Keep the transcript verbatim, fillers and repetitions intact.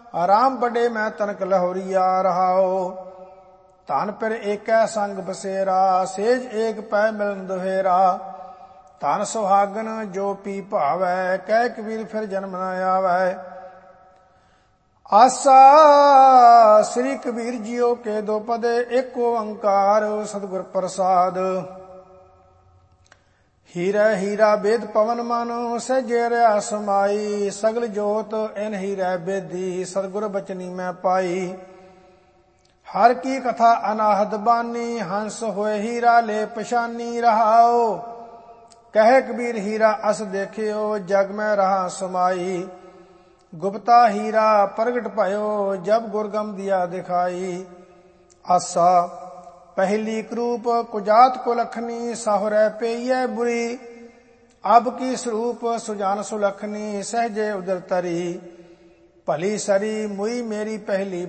आराम बड़े मैं तनक लहोरिया रहाओ। धन फिर एकै संग बसेरा, सेज एक पै मिलन दुहेरा। धन सुहागन जो पी भावै, कह कबीर फिर जन्म न आवै। आसा श्री कबीर जियो के दो पदे, एक ओंकार सतगुर प्रसाद। हीरा हीरा बेद पवन मन, सहजे रहा समाई। सगल जोत इन हीरा बेदी, सतगुर बचनी मैं पाई। हर की कथा अनाहद बानी, हंस होए हीरा ले पछानी रहाओ। कह कबीर हीरा अस देखियो, जग में रहा समाई। गुप्ता हीरा प्रगट भयो, जब गुरगम दिया दिखाई। आसा पहली करूप कुजात को लखनी, साहुरै पेय बुरी। अब की स्वरूप सुजान सुलखनी, सहजे उदर तरी। भली सरी मुई मेरी पहली